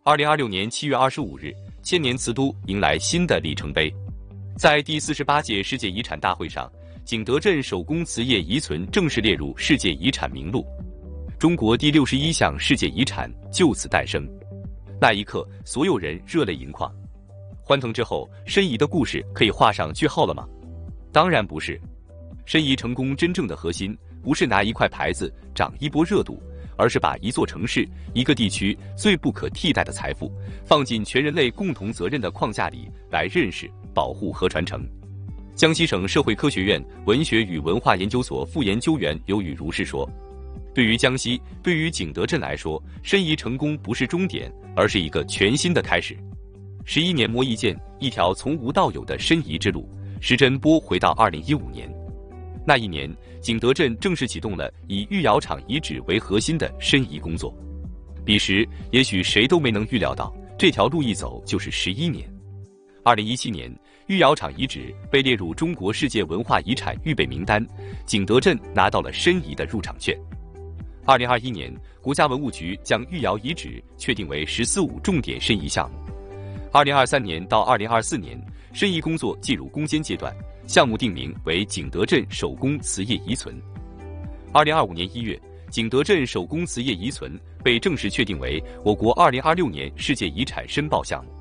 2026年7月25日，千年瓷都迎来新的里程碑。在第48届世界遗产大会上，景德镇手工瓷业遗存正式列入世界遗产名录，中国第61项世界遗产就此诞生。那一刻，所有人热泪盈眶。欢腾之后，申遗的故事可以画上句号了吗？当然不是。申遗成功真正的核心，不是拿一块牌子涨一波热度，而是把一座城市、一个地区最不可替代的财富，放进全人类共同责任的框架里来认识、保护和传承。江西省社会科学院文学与文化研究所副研究员刘宇如是说：“对于江西，对于景德镇来说，申遗成功不是终点，而是一个全新的开始。11年磨一剑，一条从无到有的申遗之路。”时针拨回到2015年，那一年，景德镇正式启动了以御窑厂遗址为核心的申遗工作。彼时，也许谁都没能预料到，这条路一走就是11年。2017年，御窑厂遗址被列入中国世界文化遗产预备名单，景德镇拿到了申遗的入场券。2021年，国家文物局将御窑遗址确定为“14·5”重点申遗项目。2023年到2024年，申遗工作进入攻坚阶段，项目定名为景德镇手工瓷业遗存。2025年1月，景德镇手工瓷业遗存被正式确定为我国2026年世界遗产申报项目。